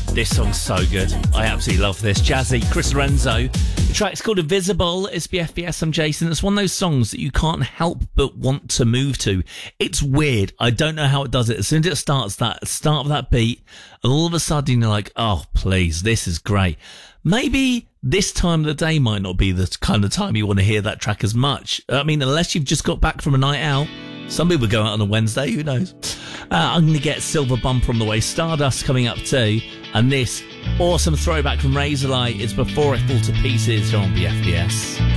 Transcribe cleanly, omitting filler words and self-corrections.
This song's so good. I absolutely love this. Jazzy, Chris Lorenzo. The track's called Invisible. It's BFBS. I'm Jason. It's one of those songs that you can't help but want to move to. It's weird. I don't know how it does it. As soon as it starts, that start of that beat, and all of a sudden you're like, oh, please, this is great. Maybe this time of the day might not be the kind of time you want to hear that track as much. I mean, unless you've just got back from a night out. Some people go out on a Wednesday, who knows? I'm going to get Silver Bumper on the way. Stardust coming up too. And this awesome throwback from Razorlight is Before I Fall to Pieces on BFDS.